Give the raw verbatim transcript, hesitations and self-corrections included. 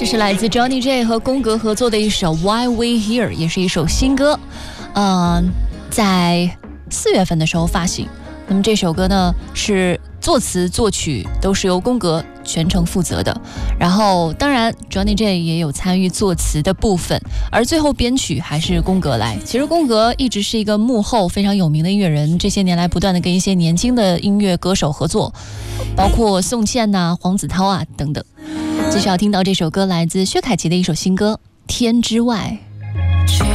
这是来自 Johnny J 和宫格合作的一首 Why We Here， 也是一首新歌，呃，在四月份的时候发行。那么这首歌呢，是作词作曲都是由宫格全程负责的，然后当然 Johnny J 也有参与作词的部分，而最后编曲还是宫格来。其实宫格一直是一个幕后非常有名的音乐人，这些年来不断的跟一些年轻的音乐歌手合作，包括宋茜啊、黄子韬啊等等。继续要听到这首歌，来自薛凯琪的一首新歌《天之外》。